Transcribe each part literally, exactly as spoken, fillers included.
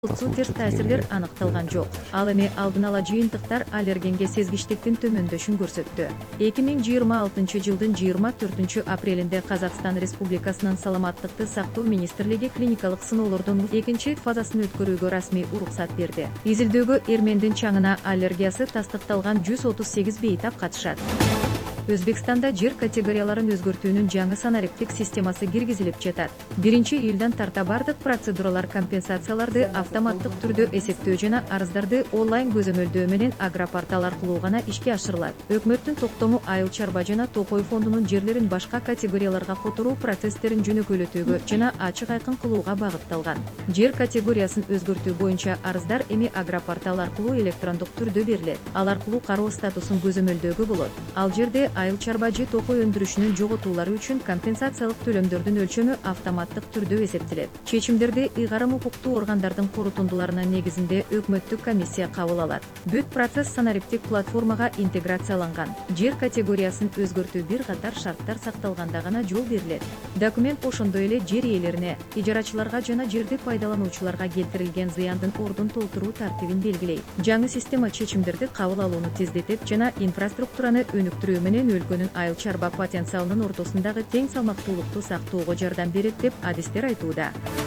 Улуттуу терс таасирлер аныкталган жок. Ал эми алдын ала жыйынтыктар аллергенге сезгичтиктин төмөндөшүн көрсөттү. эки миң жыйырма алтынчы жылдын жыйырма төртүнчү апрелинде Казакстан Республикасынын Саламаттыкты сактоо министрлиги клиникалык сыноолордун экинчи фазасын өткөрүүгө расмий уруксат берди. Изилдөөгө эрмендин чаңына аллергиясы тастыкталган жүз отуз сегиз бейтап катышат. Өзбекстанда жер категорияларын өзгөртүүнүн жаңы санариптик системасы киргизилип жатат. биринчи июлдан тарта бардык процедуралар компенсацияларды автоматтык түрдө эсептөө жана арыздарды онлайн көзөмөлдөө менен агропортал аркылуу гана ишке ашырылат. Өкмөттүн токтому айыл чарба жана токой фондунун жерлерин башка категорияларга которуу процесстерин жөнөкөйлөтүүгө жана ачык айкын кылууга багытталган. Жер категориясын өзгөртүү боюнча арыздар эми агропортал аркылуу электрондук түрдө берилет. Ал аркылуу кароо статусун көзөмөлдөөгө болот. Ал жерде айыл чарба же токой өндүрүшүнүн жоготуулары үчүн компенсациялык төлөмдөрдүн өлчөмү автоматтык түрдө эсептелет. Чечимдерди ыйгарым укуктуу органдардын корутундуларынын негизинде өкмөттүк комиссия кабыл алат. Бүт процесс санариптик платформага интеграцияланган. Жер категориясын өзгөртүү бир катар шарттар сакталганда гана жол берилет. Документ ошондой эле жер ээлерине, ижарачыларга жана жерди пайдалануучуларга келтирилген зыяндын ордун толтуруу тартибин белгилейт. Жаңы система чечимдерди кабыл алууну тездетет жана инфраструктураны өнүктүрүү менен өлкөнүн айыл чарба потенциалынын ортосундагы тең салмактуулукту сактоого жардам берет деп адистер айтууда.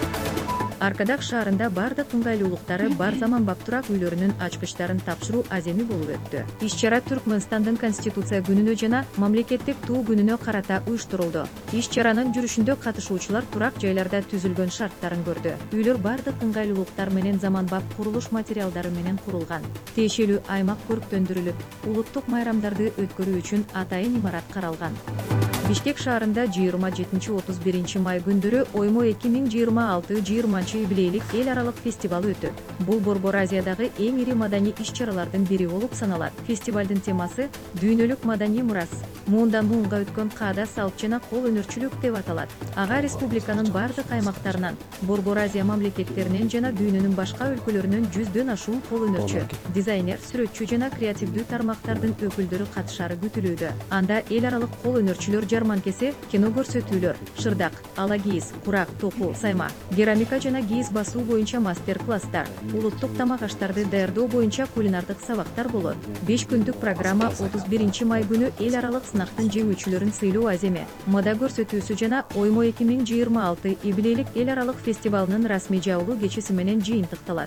Аркадак шаарында бардык ыңгайлуулуктары бар заманбап турак үйлөрүнүн ачкычтарын тапшыруу аземи болуп өттү. Иш-чара Түркмөнстандын Конституция күнүнө жана мамлекеттик туу күнүнө карата уюштурулду. Иш-чаранын жүрүшүндө катышуучулар турак жайларда түзүлгөн шарттарын көрдү. Үйлөр бардык ыңгайлуулуктар менен заманбап курулуш материалдары менен курулган. Тиешелүү аймак көрктөндүрүлүп, улуттук майрамдарды өткөрүү үчүн атайын имарат каралган. Бишкек шаарында жыйырма жетинчи отуз биринчи май күндөрү Оймо эки миң жыйырма алты жыйырманчы юбилейлик эл аралык фестиваль өтөт. Бул Борбор Азиядагы эң ири маданий иш-чаралардын бири болуп саналат. Фестивалдын темасы дүйнөлүк маданий мурас. Муундан муунга өткөн каада салт жана кол өнөрчүлүк деп аталат. Ага республиканын бардык аймактарынан, Борбор Азия мамлекеттеринен жана дүйнөнүн башка өлкөлөрүнөн жүздөн ашуун кол өнөрчү, дизайнер, сүрөтчү жана креативдүү тармактардын өкүлдөрү катышары күтүлүүдө. Анда эл аралык кол өнөрчүлөр жарманкеси, кино көрсөтүүлөр, шырдак, ала кийиз, курак, току, сайма, керамика жана кийиз басуу боюнча мастер-класстар, улуттук тамак аштарды даярдоо боюнча кулинардык сабактар болот. беш күндүк программа отуз биринчи май күнү эл аралык сынактын жеңүүчүлөрүн сыйлоо аземи, мода көрсөтүүсү жана Оймо эки миң жыйырма алты юбилейлик эл аралык фестивалынын расмий жабылуу кечеси менен жыйынтыкталат.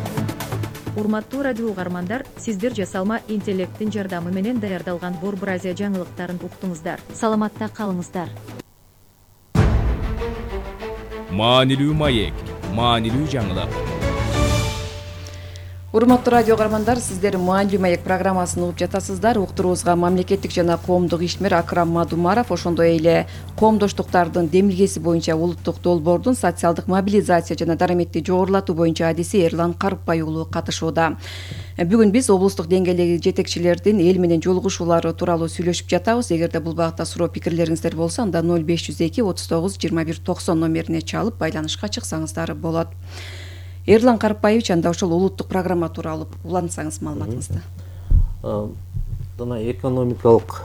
Урматтуу радио угармандар, сиздер жасалма интеллекттин жардамы менен даярдалган Борбор Азия жаңылыктарын уктуңуздар. Саламатта калыңыздар. Маанилүү маек, маанилүү жаңылык. Урматтуу радио угармандар, сиздер Маанилүү маек программасын угуп жатасыздар. Уктуруубузга мамлекеттик жана коомдук ишмер Акрам Мадумаров, ошондой эле коомдоштуктардын демилгеси боюнча улуттук долбоордун социалдык мобилизация жана дараметти жогорулатуу боюнча адиси Эрлан Карыкбай уулу катышууда. Бүгүн биз облустук деңгээлдеги жетекчилердин эл менен жолугушуулары тууралуу сүйлөшүп жатабыз. Эгерде бул багытта суроо пикирлериңиздер болсо, анда ноль беш жүз эки отуз тогуз жыйырма бир токсон номерине чалып байланышка чыксаңыздар болот. Эрлан Карыкбаевич, анда ошол улуттук программа тууралуу улантсаңыз маалыматыңызды. Жана экономикалык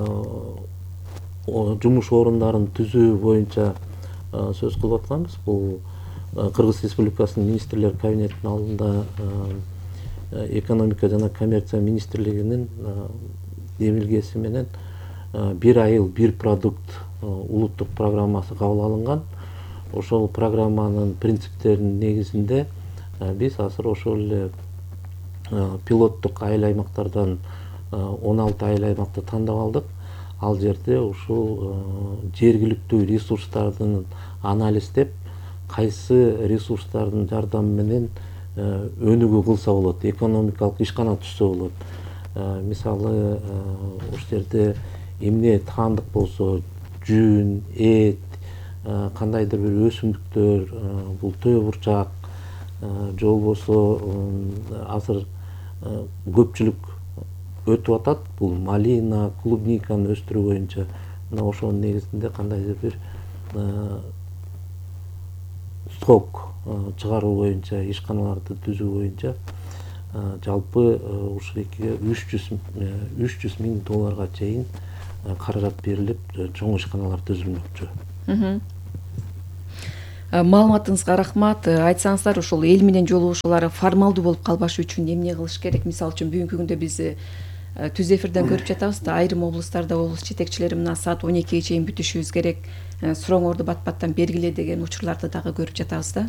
жумуш орундарын түзүү боюнча сөз кылып атканбыз. Бул Кыргыз Республикасынын министрлер кабинетинин алдында экономика жана коммерция министрлигинин демилгеси менен бир айыл бир продукт улуттук программасы кабыл алынган. Ошол программанын принциптеринин негизинде биз азыр ошол эле пилоттук айыл аймактардан он алты айыл аймакты тандап алдык. Ал жерде ушул жергиликтүү ресурстардын анализдеп, кайсы ресурстардын жардамы менен өнүгүү кылса болот, экономикалык ишкана түшсө болот. Мисалы, ошол жерде эмне таандык болсо, жүн, эт, кандайдыр бир өсүмдүктөр, бул төө бурчак, же болбосо азыр көпчүлүк өтүп атат, бул малина, клубниканы өстүрүү боюнча. Мына ошонун негизинде кандайдыр бир сок чыгаруу боюнча, ишканаларды түзүү боюнча жалпы ушул экиге үч жүз миң долларга чейин каражат берилип, чоң ишканалар түзүлмөкчү. Маалыматыңызга рахмат. Айтсаңыздар, ушул эл менен жолугушуулар формалдуу болуп калбашы үчүн эмне кылыш керек? Мисалы үчүн бүгүнкү күндө биз түз эфирден көрүп жатабыз да, айрым облустарда облус жетекчилери мына саат он экиге чейин бүтүшүбүз керек, сурооңорду бат баттан бергиле деген учурларды дагы көрүп жатабыз да.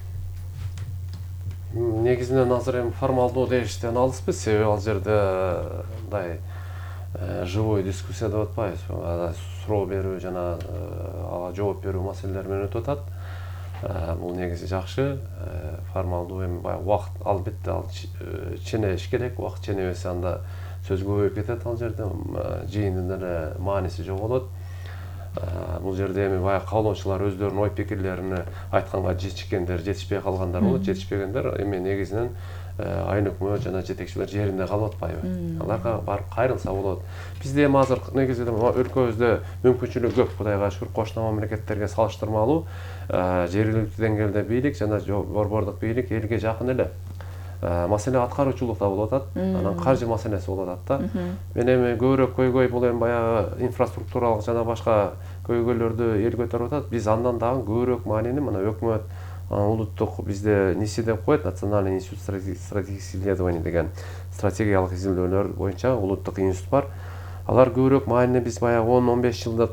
Негизинен азыр эми формалдуу деyiштен алыспыз, себеби ал жерде мындай живой дискуссия деп атпайбызбы, суроо берүү жана ага жооп берүү маселелери менен өтүп атат. Бул негизи жакшы, формалдуу эми баягы убакыт албетте ал ченеш керек, убакыт ченебесе анда сөз көбөйүп кетет, ал жерде жыйындын эле мааниси жоголот. Бул жерде эми баягы каалоочулар өздөрүнүн ой пикирлеrini айтканга жетишкендер, жетишпей калгандар болот. Жетишпегендер эми негизинен айыл өкмөт жана жетекчилер жеринде калып атпайбы? Аларга барып кайрылса болот. Бизде эми азыр негизинен өлкөбүздө мүмкүнчүлүк көп, Кудайга шүкүр, кошуна мамлекеттерге салыштырмалуу жергиликтүү деңгээлде бийлик жана борбордук бийлик элге жакын эле. Маселе аткаруучулукта болуп атат, анан каржы маселеси болуп атат да. Мен эми көбүрөөк көйгөй бул эми баягы инфраструктуралык жана башка көйгөйлөрдү эл көтөрүп атат. Биз андан дагы көбүрөөк маанини мына өкмөт, улуттук бизде ниси деп коет, Национальный институт стратегических исследований деген стратегиялык изилдөөлөр боюнча улуттук институт бар. Алар көбүрөөк маанини биз баягы он он беш жылдык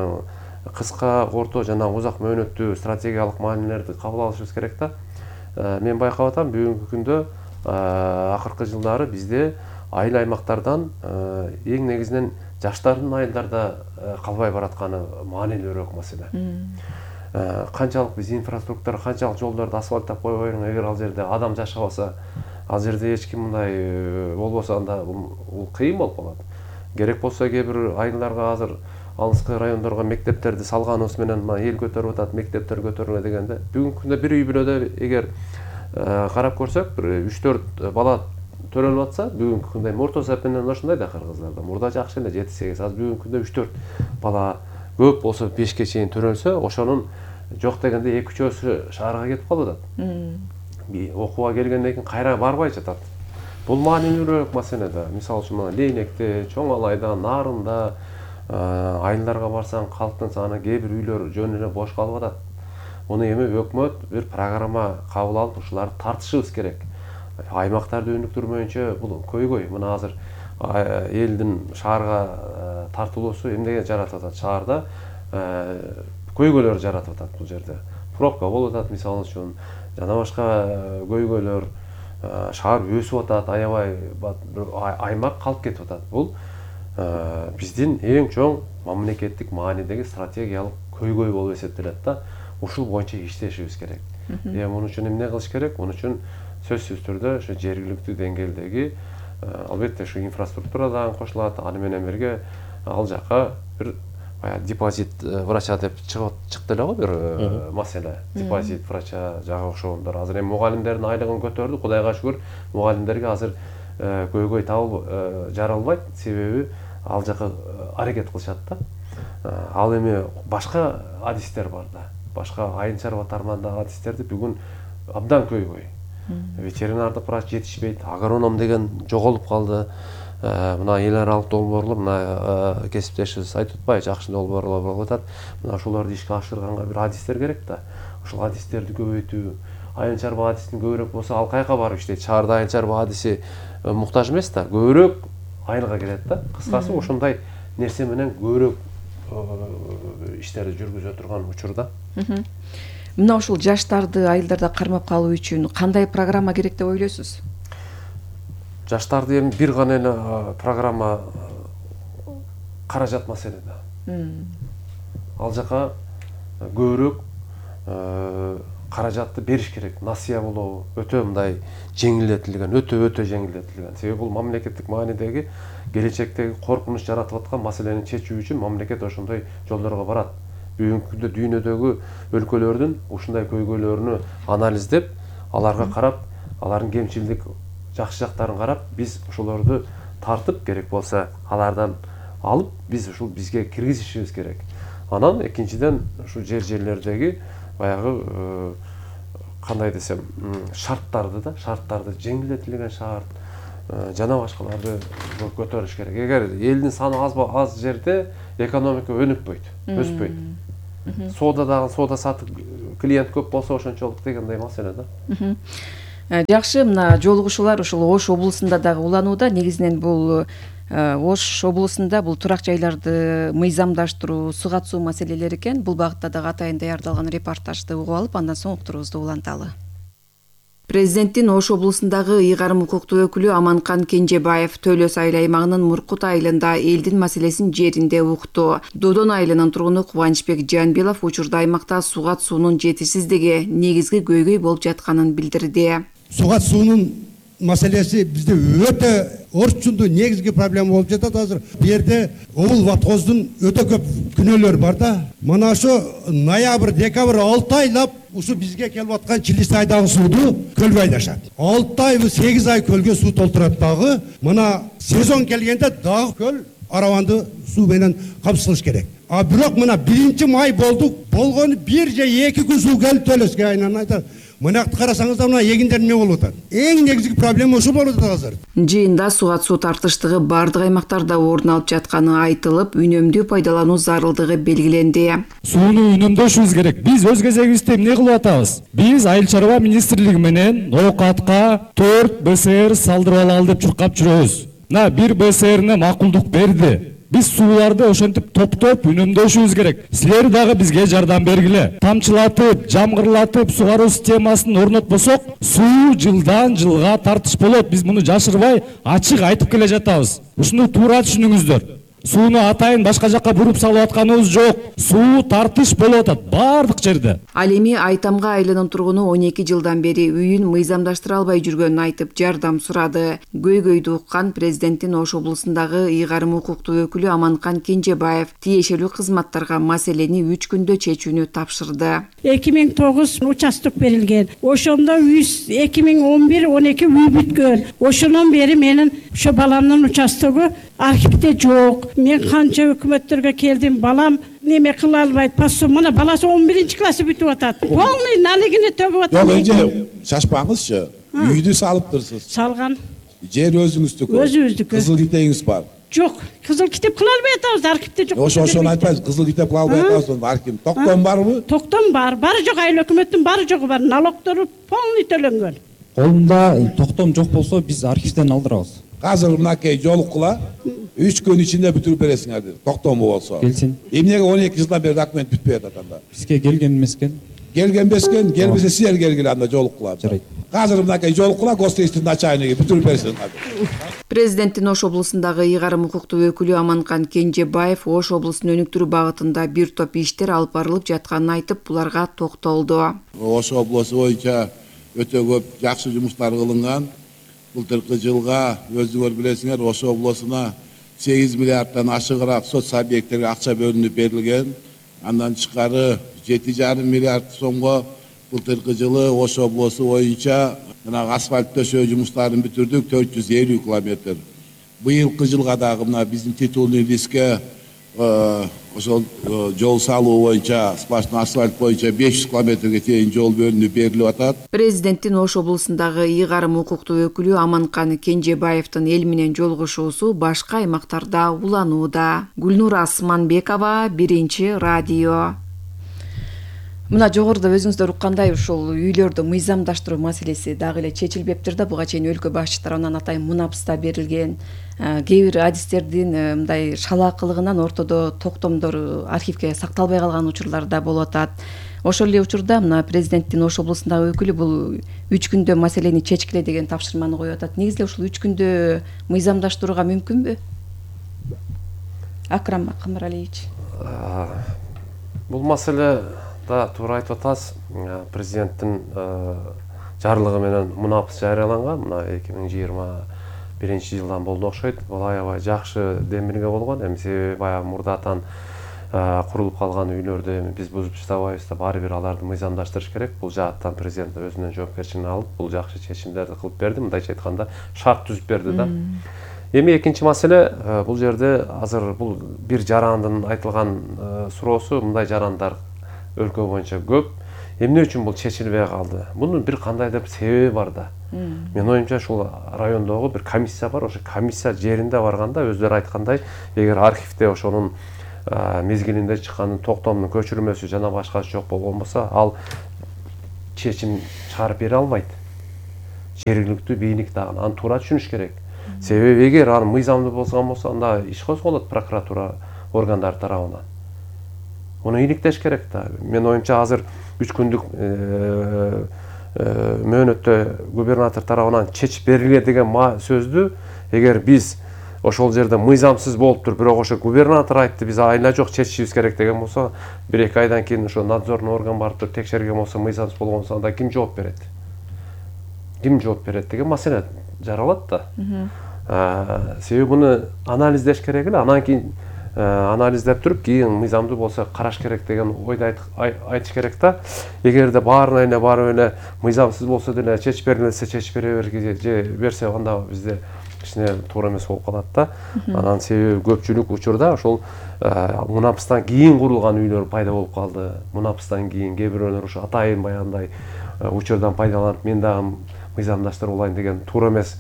кыска, орто жана узак мөөнөттүү стратегиялык маанилерди кабыл алышыбыз керек да. Мен байкап атам, бүгүнкү күндө акыркы жылдары бизде айыл аймактардан эң негизинен жаштардын айылдарда калбай баратканы маанилүүрөөк маселе. Канчалык биз инфраструктура, канчалык жолдорду асфальттап койбойбуз, эгер ал жерде адам жашабаса, ал жерде эч ким мындай болбосо анда бул кыйын болуп калат. Керек болсо кээ бир айылдарга азыр алыскы райондорго мектептерди салганыбыз менен эл көтөрүп атат, мектептер көтөрүлө дегенде, бүгүнкү күндө бир үй бүлөдө эгер карап көрсөк, бир үч төрт бала төрөлүп атса, бүгүнкү күндө орто эсепинен ошондой да кыргыздарда. Мурда жакшы эле жети сегиз, азыр бүгүнкү күндө үч төрт бала, көп болсо бешке чейин төрөлсө, ошонун жок дегенде эки үчөөсү шаарга кетип калып атат. Окууга келгенден кийин кайра барбай жатат. Бул маанилүүрөөк маселе да. Мисалы үчүн Лейнекте, Чоң Алайда, Нарында айылдарга барсаң, калктын саны кээ бир үйлөр жөн эле бош калып атат. Муну эми өкмөт бир программа кабыл алып, ушуларды тартышыбыз керек. Аймактарды өнүктүрмөйүнчө бул көйгөй. Мына азыр элдин шаарга тартылуусу эмнеге жаратып атат? Шаарда көйгөйлөр жаратып атат бул жерде. Пробка болуп атат, мисалы үчүн, жана башка көйгөйлөр, шаар өсүп атат, аябай аймак калып кетип атат. Бул биздин эң чоң мамлекеттик маанидеги стратегиялык көйгөй болуп эсептелет да. Ушул боюнча иштешибиз керек. Эми муну үчүн эмне кылыш керек? Муну үчүн сөзсүз түрдө ошо жергиликтүү деңгээлдеги албетте ушу инфраструктура дагы кошулат. Аны менен бирге ал жака бир баягы депозит врача деп чыкты эле го бир маселе. Депозит врача жагы ошондор. Азыр эми мугалимдердин айлыгын көтөрдү. Кудайга шүгүр, мугалимдерге азыр көйгөй табылып жаралбайт. Себеби ал жака аракет кылышат да. Ал эми башка адистер бар да. Башка айыл чарба тармагындагы адистерди бүгүн абдан көйгөй. Ветеринардык врач жетишпейт, агроном деген жоголуп калды. Мына эл аралык долбоорлор, мына кесиптешибиз айтып атпайбы, жакшы долбоорлор болуп атат. Мына ошолорду ишке ашырганга бир адистер керек да. Ошол адистерди көбөйтүү, айыл чарба адисин көбүрөөк болсо, ал кайка барып иштейт. Шаарда айыл чарба адиси муктаж эмес да, көбүрөөк айылга келет да. Кыскасы ошондой нерсе менен көбүрөөк иштерди жүргүзө турган учурда. Мына ушул жаштарды айылдарда кармап калуу үчүн кандай программа керек деп ойлойсуз? Жаштарды эми бир гана эле программа каражат маселе да. Ал жака көбүрөөк каражатты бериш керек. Насыя болобу, өтө мындай жеңилдетилген, өтө-өтө жеңилдетилген. Себеби бул мамлекеттик маанидеги келечектеги коркунуч жаратып аткан маселени чечүү үчүн мамлекет ошондой жолдорго барат. Бүгүнкү күндө дүйнөдөгү өлкөлөрдүн ушундай көйгөйлөрүнү анализдеп, аларга карап, алардын кемчилдик, жакшы жактарын карап, биз ошолорду тартып, керек болсо алардан алып, биз ушул бизге киргизишибиз керек. Анан экинчиден ушу жер жерлердеги баягы кандай десем, шарттарды да, шарттарды жеңилдетилген шарт жана башкаларды көтөрүш керек. Эгер элдин саны аз аз жерде экономика өнүкпөйт, өспөйт. Соода дагы соода сатып клиент көп болсо ошончолук дегендей маселе да. Жакшы, мына жолугушуулар ушул Ош облусунда дагы уланууда. Негизинен бул Ош облусунда бул турак жайларды мыйзамдаштыруу, суга суу маселелери экен. Бул багытта дагы атайын даярдалган репортажды угуп алып, андан соң уктуруубузду уланталы. Президенттин Ош облусундагы ыйгарым укуктуу өкүлү Аманкан Кенжебаев Төлөс айыл аймагынын Муркут айылында элдин маселесин жеринде укту. Додон айылынын тургуну Кубанычбек Жанбелов учурда аймакта суга суунун жетишсиздиги негизги көйгөй болуп жатканын билдирди. Суга суунун маселеси бизде өтө орчунду негизги проблема болуп жатат азыр. Бу жерде обул ватоздун өтө көп күнөөлөрү бар да. Мына ошо ноябрь, декабрь алты айлап ушу бизге келип аткан Чилисайдагы сууду көлгө айдашат. алты ай, сегиз ай көлгө суу толтурат дагы. Мына сезон келгенде дагы көл араванды суу менен камсыз керек. А бирок мына биринчи май болду, болгону бир же эки күн суу келип Төлөскө айнан айтат. Мынакты карасаңыздар, мына эгиндер эмне болуп атат? Эң негизги проблема ошо болуп атат азыр. Жыйында суга суу тартыштыгы бардык аймактарда орун алып жатканы айтылып, үнөмдүү пайдалануу зарылдыгы белгиленди. Сууну үнөмдөшүбүз керек. Биз өз кезегибизде эмне кылып атабыз? Биз Айыл чарба министрлиги менен оокатка төрт Б С Р салдырып алалы деп чуркап жүрөбүз. Мына бир Б С Р'не макулдук берди. Биз сууларды ошентип топтоп үнөмдөшүбүз керек. Силер дагы бизге жардам бергиле. Тамчылатып, жамгырлатып сугаруу системасын орнотпосок, суу жылдан жылга тартыш болот. Биз муну жашырбай, ачык айтып келе жатабыз. Ушуну туура түшүнүңүздөр. Сууну атайын башка жакка буруп салып атканыбыз жок. Суу тартыш болуп атат бардык жерде. Ал эми Айтамга айылынын тургуну он эки жылдан бери үйүн мыйзамдаштыра албай жүргөнүн айтып, жардам сурады. Көйгөйдү уккан президенттин Ош облусундагы ыйгарым укуктуу өкүлү Аманкан Кенжебаев тиешелүү кызматтарга маселени үч күндө чечүүнү тапшырды. эки миң тогуз участок берилген. Ошондо эки миң он бир он эки үй бүткөн. Ошондон бери менин ошо баламдын участогу архивде жок. Мен канча өкмөттөргө келдим, балам неме кыла албайт, пассо мына баласы он биринчи классы бүтүп атат. Полный налигини төгүп атат. Жок, энже шашпаңызчы. Үйдү салыптырсыз. Салган. Жер өзүңүздүкү. Өзүбүздүкү. Кызыл китебиңиз бар. Жок, кызыл китеп кыла албай атабыз, архивде жок. Ошо ошону айтпайсыз, кызыл китеп кыла албай атабыз, архив. Токтом барбы? Токтом бар, бары жок, айыл өкмөттүн бары жогу бар, налогдору полный төлөнгөн. Колунда токтом жок болсо биз архивден алдырабыз. Азыр мынакей жолуккула үч күн ичинде бүтүрүп бересиңер, токтому болсо. Келсин. Эмнеге он эки жылдан бери документ бүтпөй атат анда? Бизге келген эмес экен. Келген эмес экен, келбесе силер келгиле анда жолуккула. Жарайт. Азыр мынакей жолуккула госрейстердин начальниги бүтүрүп берсиңер. Президенттин Ош облусундагы ыйгарым укуктуу өкүлү Аманкан Кенжебаев Ош облусун өнүктүрүү багытында бир топ иштер алып барылып жатканын айтып, буларга токтолду. Ош облусу боюнча өтө көп жакшы жумуштар кылынган. Былтыркы жылга өзүңөр билесиңер, Ош облусуна сегиз миллиардтан ашыгыраак соц объекттерге акча бөлүнүп берилген. Андан тышкары жети жарым миллиард сомго былтыркы жылы Ош облусу боюнча мына асфальт төшөө жумуштарын бүтүрдүк, төрт жүз элүү километр. Быйылкы жылга дагы мына биздин титулный листке ошол жол салуу боюнча, сплошной асфальт боюнча беш жүз километрге чейин жол бөлүнүп берилип атат. Президенттин Ош облусундагы ыйгарым укуктуу өкүлү Аманкан Кенжебаевдин эл менен жолугушуусу башка аймактарда уланууда. Гүлнур Асманбекова, Биринчи радио. Мына жогоруда өзүңүздөр уккандай ушул үйлөрдү мыйзамдаштыруу маселеси дагы эле чечилбептир да. Буга чейин өлкө башчы тарабынан атайын мунапста берилген. Кээ бир адистердин мындай шалаакылыгынан ортодо токтомдор архивге сакталбай калган учурлар да болуп атат. Ошол эле учурда мына президенттин Ош облусундагы өкүлү бул үч күндө маселени чечкиле деген тапшырманы коюп атат. Негизи ушул үч күндө мыйзамдаштырууга мүмкүнбү? Акрам Акмаралиевич. Бул маселе да туура айтып атасыз. Президенттин жарлыгы менен мунапс жарыяланган. Мына эки миң жыйырма биринчи жылдан болду окшойт. Бул аябай жакшы демирге болгон. Эми себеби баягы мурдатан курулуп калган үйлөрдү эми биз бузуп таштабайбыз да, баары бир аларды мыйзамдаштырыш керек. Бул жааттан президент өзүнүн жоопкерчилигин алып, бул жакшы чечимдерди кылып берди. Мындайча айтканда шарт түзүп берди да. Эми экинчи маселе, бул жерде азыр бул бир жарандын айтылган суроосу, мындай жарандар өлкө боюнча көп. Эмне үчүн бул чечилбей калды? Мунун бир кандайдыр бир себеби бар да. Мен оюмча ушул райондогу бир комиссия бар, ошо комиссия жеринде барганда өздөрү айткандай, эгер архивде ошонун мезгилинде чыккан токтомдун көчүрмөсү жана башкасы жок болгон болсо, ал чечим чыгарып бере албайт. Жергиликтүү бийлик дагы аны туура түшүнүш керек. Себеби эгер аны мыйзамдуу болгон болсо анда иш козголот прокуратура органдары тарабынан. Муну иликтеш керек да. Мен оюмча азыр үч күндүк мөөнөттө губернатор тарабынан чечип берилген деген сөздү эгер биз ошол жерде мыйзамсыз болуптур, бирок ошо губернатор айтты, биз айла жок чечишибиз керек деген болсо, бир эки айдан кийин ошо надзорный орган барып туруп текшерген болсо, мыйзамсыз болгон болсо, анда ким жооп берет? Ким жооп берет деген маселе жаралат да. Себеби муну анализдеш керек эле, анан кийин анализдеп туруп, кийин мыйзамдуу болсо караш керек деген ойду айтыш керек да. Эгерде баарына эле барып эле мыйзамсыз болсо деле чечип берилсе чечип бере же берсе, анда бизде кичине туура эмес болуп калат да. Анан себеби көпчүлүк учурда ошол мунапыстан кийин курулган үйлөр пайда болуп калды. Мунапыстан кийин кээ бирөөлөр ушу атайын баягындай учурдан пайдаланып, мен дагы мыйзамдаштар болайын деген туура эмес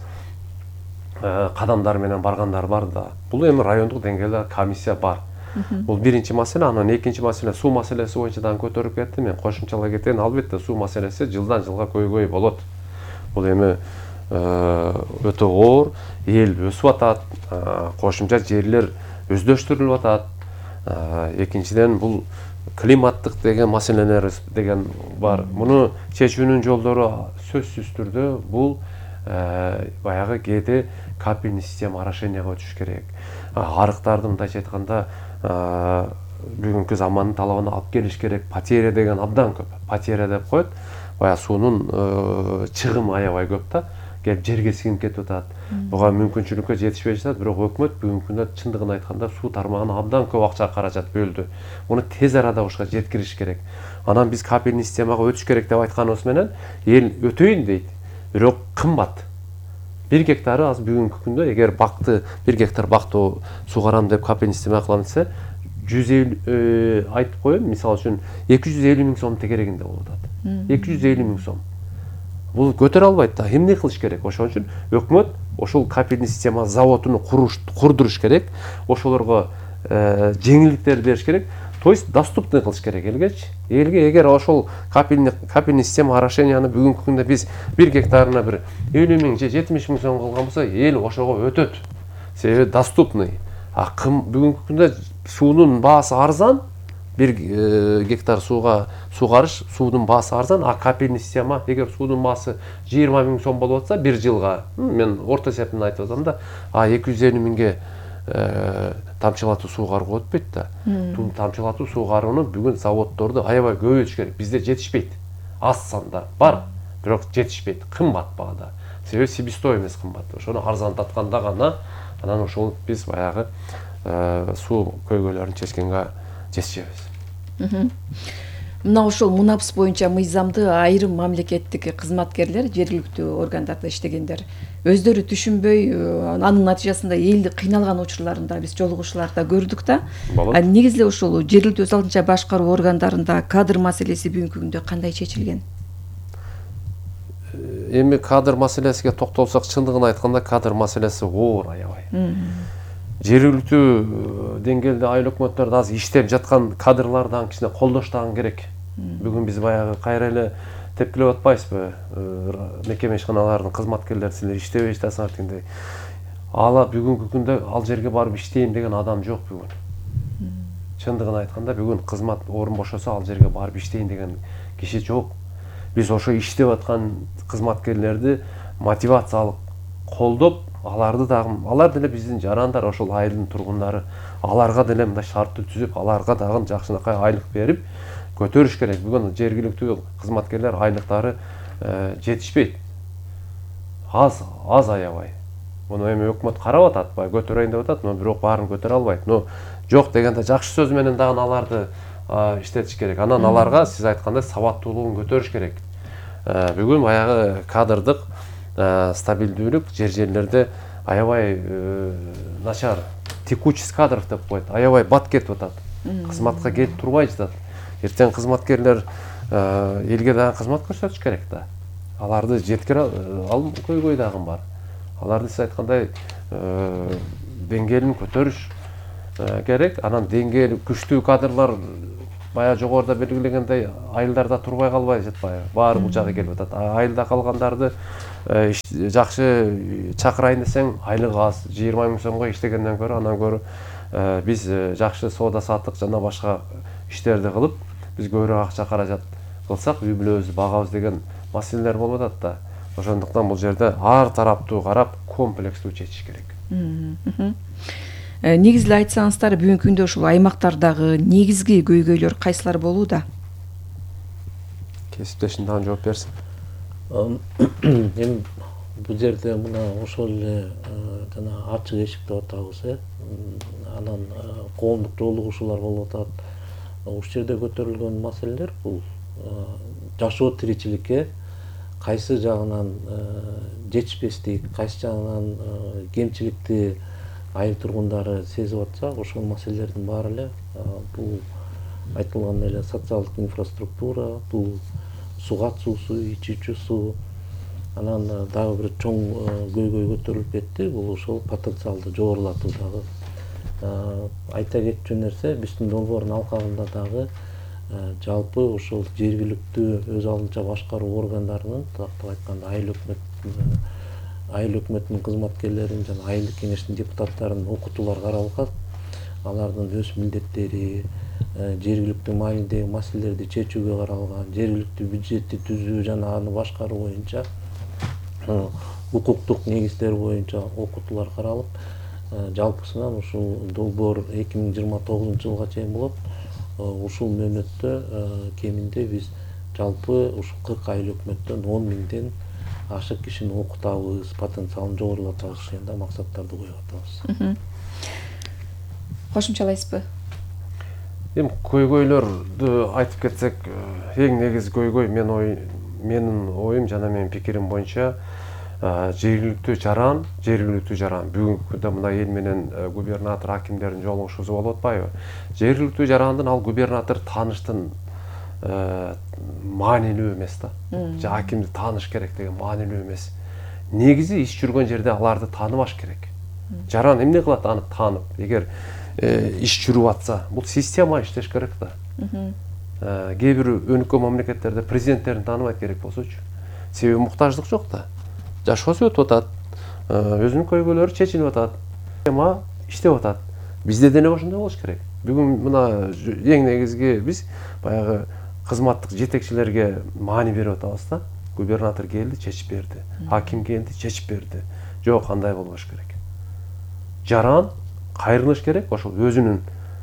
кадамдар менен баргандар бар да. Бул эми райондук деңгээлде комиссия бар. Бул биринчи маселе. Анан экинчи маселе суу маселеси боюнча дагы көтөрүп кетти. Мен кошумчалай кетейин. Албетте суу маселеси жылдан жылга көйгөй болот. Бул эми өтө оор, эл өсүп атат, кошумча жерлер өздөштүрүлүп атат. Экинчиден бул климаттык деген маселелер деген бар. Муну чечүүнүн жолдору сөзсүз түрдө бул баягы кээде капельный система орошенияга өтүш керек. Арыктарды мындайча айтканда бүгүнкү замандын талабына алып келиш керек. Потеря деген абдан көп. Потеря деп коет. Баягы суунун чыгымы аябай көп да. Келип жерге сиңип кетип атат. Буга мүмкүнчүлүккө жетишпей жатат, бирок өкмөт бүгүнкү күндө чындыгын айтканда суу тармагына абдан көп акча каражат бөлдү. Муну тез арада ушуга жеткириш керек. Анан биз капельный системага өтүш керек деп айтканыбыз менен эл өтөйүн дейт. Бирок кымбат. бир гектары аз бүгүнкү күндө эгер бакты бир гектар бакты сугарам деп капельный система кылам десе, жүз элүү айтып коеюн, мисалы үчүн эки жүз элүү миң сом тегерегинде болуп атат. эки жүз элүү миң сом. Бул көтөрө албайт да. Эмне кылыш керек? Ошон үчүн өкмөт ошол капельный система заводун курдуруш керек. Ошолорго жеңилдиктер бериш керек. То есть доступный кылыш керек элгечи. Элге эгер ошол капельный капельный система орошенияны бүгүнкү күндө биз бир гектарына бир элүү миң же жетимиш миң сом кылган болсо, эл ошого өтөт. Себеби доступный. А кым бүгүнкү күндө суунун баасы арзан, бир гектар сууга сугарыш, суунун баасы арзан, а капельный система эгер суунун баасы жыйырма миң сом болуп атса бир жылга, мен орто эсептен айтып атам да, а эки жүз элүү миңге тамчылатуу суугарууга өтпөйт да. Тамчылатуу суугарууну бүгүн заводдорду аябай көбөйтүш керек. Бизде жетишпейт. Аз санда бар, бирок жетишпейт. Кымбат баада. Себеби себестоимость эмес кымбат. Ошону арзандатканда гана анан ошол биз баягы суу көйгөйлөрүн чечкенге жетишебиз. Мына ошол мунапс боюнча мыйзамды айрым мамлекеттик кызматкерлер, жергиликтүү органдарда иштегендер өздөрү түшүнбөй, анын натыйжасында эл кыйналган учурларын да биз жолугушууларда көрдүк да. Негизи ошол жергиликтүү өз алдынча башкаруу органдарында кадр маселеси бүгүнкү күндө кандай чечилген? Эми кадр маселесине токтолсок, чындыгын айтканда кадр маселеси оор аябай. Жергиликтүү деңгээлде айыл өкмөттөрдө азыр иштеп жаткан кадрлардан кичине колдош дагы керек. Бүгүн биз баягы кайра эле тепкилеп атпайбызбы? Мекеме ишканаларынын кызматкерлери силер иштебей жатасыңар дегендей. Ала бүгүнкү күндө ал жерге барып иштейм деген адам жок бүгүн. Чындыгын айтканда бүгүн кызмат орун бошосо ал жерге барып иштейм деген киши жок. Биз ошо иштеп аткан кызматкерлерди мотивациялык колдоп, аларды дагы, алар деле биздин жарандар, ошол айылдын тургундары, аларга деле мындай шартты түзүп, аларга дагы жакшынакай айлык берип көтөрүш керек. Бүгүн жергиликтүү кызматкерлер айлыктары жетишпейт. Аз, аз аябай. Муну эми өкмөт карап атат, бай көтөрөйүн деп атат, но бирок баарын көтөрө албайт. Но жок дегенде жакшы сөз менен дагы аларды иштетиш керек. Анан аларга сиз айткандай сабаттуулугун көтөрүш керек. Бүгүн баягы кадрдык стабилдүүлүк жер жерлерде аябай начар, текучесть кадров деп коет, аябай бат кетип атат. Кызматка келип турбай жатат. Эртең кызматкерлер элге дагы кызмат көрсөтүш керек да. Аларды жеткире ал көйгөй дагы бар. Аларды сиз айткандай деңгээлин көтөрүш керек. Анан деңгээл күчтүү кадрлар баягы жогоруда белгилегендей айылдарда турбай калбай жатпайбы, баары бул жакка келип атат. Айылда калгандарды жакшы чакырайын десең айлыгы аз, жыйырма миң сомго иштегенден көрө анан көрө биз жакшы соода саттык жана башка иштерди кылып, биз көбүрөөк акча каражат кылсак үй бүлөбүздү багабыз деген маселелер болуп атат да. Ошондуктан бул жерде ар тараптуу карап комплекстүү чечиш керек. Негизги айтсаңыздар, бүгүнкү күндө ушул аймактардагы негизги көйгөйлөр кайсылар болууда? Кесиптешим дагы жооп берсин. Эми бул жерде мына ошол эле жана ачык эшик деп атабыз, э. Анан коомдук жолугушуулар болуп атат. Ушул жерде көтөрүлгөн маселелер бул жашоо тиричиликке кайсы жагынан жетишпестик, кайсы жагынан кемчиликти айыл тургундары сезип атса, ошол маселелердин баары эле бул айтылган эле социалдык инфраструктура, бул суу катуусу, ичүүчү суу, анан дагы бир чоң көйгөй көтөрүлүп кетти, бул ошол потенциалды жогорулатуу дагы. Айта кетчү нерсе, биздин долбоордун алкагында дагы жалпы ошол жергиликтүү өз алдынча башкаруу органдарынын, тактап айтканда айыл өкмөт айыл өкмөтүнүн кызматкерлерин жана айылдык кеңештин депутаттарын окутуулар каралган. Алардын өз милдеттери, жергиликтүү маалимдеги маселелерди чечүүгө каралган, жергиликтүү бюджетти түзүү жана аны башкаруу боюнча укуктук негиздер боюнча окутуулар каралып, жалпысынан ушул долбоор эки миң жыйырма тогузунчу жылга чейин болот. Ушул мөөнөттө кеминде биз жалпы ушул кырк айыл өкмөттөн он миңден ашык кишини окутабыз, потенциалын жогорулатабыз шегинде максаттарды коюп атабыз. Кошумчалайсызбы? Эми көйгөйлөрдү айтып кетсек, эң негизги көйгөй мен ой менин оюм жана менин пикирим боюнча жергиликтүү жаран, жергиликтүү жаран. Бүгүнкү күндө мына эл менен губернатор, акимдердин жолугушуусу болуп атпайбы? Жергиликтүү жарандын ал губернатор тааныштын маанилүү эмес да. Же акимди тааныш керек деген маанилүү эмес. Негизи иш жүргөн жерде аларды тааныбаш керек. Жаран эмне кылат аны таанып? Эгер иш жүрүп атса, бул система иштеш керек да. Кээ бир өнүккөн мамлекеттерде президенттерин тааныбайт керек болсочу. Себеби муктаждык жок да. Жашоосу өтүп атат, өзүнүн көйгөйлөрү чечилип атат, система иштеп атат. Бизде деле ошондой болуш керек. Бүгүн мына эң негизги биз баягы кызматтык жетекчилерге маани берип атабыз да. Губернатор келди, чечип берди. Аким келди, чечип берди. Жок, андай болбош керек. Жаран кайрылыш керек ошол өзүнүн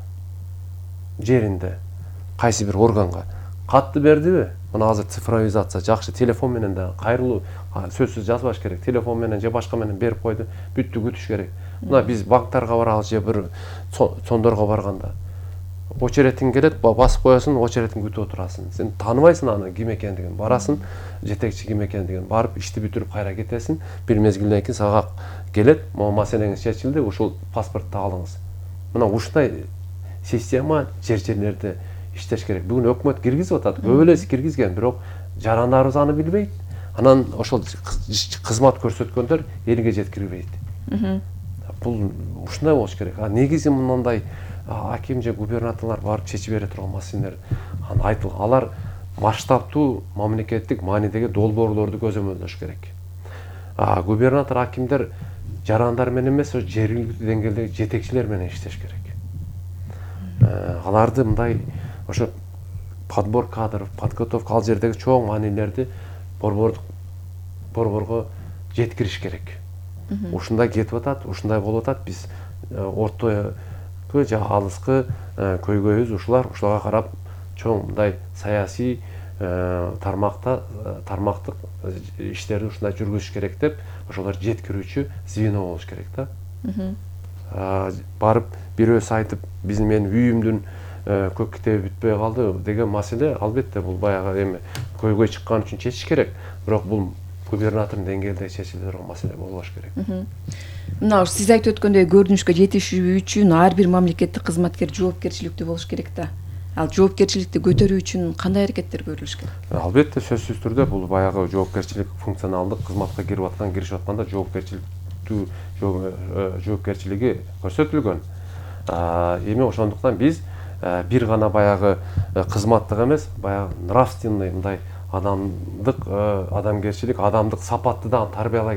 жеринде кайсы бир органга. Катты бердиби? Мына азыр цифровизация жакшы, телефон менен да кайрылуу сөзсүз жазбаш керек. Телефон менен же башка менен берип койду, бүттү, күтүш керек. Мына биз банктарга барабыз же бир сондорго барганда очередиң келет, басып коесуң, очередиң күтүп отурасың. Сен тааныбайсың аны ким экендигин, барасың, жетекчи ким экендигин, барып ишти бүтүрүп кайра кетесиң. Бир мезгилден кийин сага келет, могу маселеңиз чечилди, ушул паспортду алыңыз. Мына ушундай система жер-жерлерде иштеш керек. Бүгүн өкмөт киргизип атат, көп элеси киргизген, бирок жарандарыбыз аны билбейт. Анан ошол кызмат көрсөткөндөр элге жеткирбейт. Бул ушундай болуш керек. А негизи мындай аким же губернаторлор барып чечип бере турган маселелер айтылган. Алар масштабтуу мамлекеттик маанидеги долбоорлорду көзөмөлдөш керек. А губернатор, акимдер жарандар менен эмес, жергиликтүү деңгээлдеги жетекчилер менен иштеш керек. Аларды мындай ошо подбор кадров, подготовка ал жердеги чоң маанилерди борборго жеткириш керек. Ушундай кетип атат, ушундай болуп атат. Биз ортойгу же алыскы көйгөйүбүз ушулар, ушуларга карап чоң мындай саясий тармакта тармактык иштерди ушундай жүргүзүш керек деп, ошолор жеткирүүчү звено болуш керек да. Барып бирөөсү айтып, биздин менин үйүмдүн көк китеби бүтпөй калды деген маселе, албетте бул баягы эми көйгөй чыккан үчүн чечиш керек, бирок бул губернатордун деңгээлде чечиле турган маселе болбош керек. Мына сиз айтып өткөндөй көрүнүшкө жетишүү үчүн ар бир мамлекеттик кызматкер жоопкерчиликтүү болуш керек да. Ал жоопкерчиликти көтөрүү үчүн кандай аракеттер көрүлүш керек? Албетте сөзсүз түрдө бул баягы жоопкерчилик, функционалдык кызматка кирип аткан, киришип атканда жоопкерчиликтүү жоопкерчилиги көрсөтүлгөн. Эми ошондуктан биз бир гана баягы кызматтык эмес, баягы нравственный мындай адамдык, адамгерчилик, адамдык сапатты да тарбиялай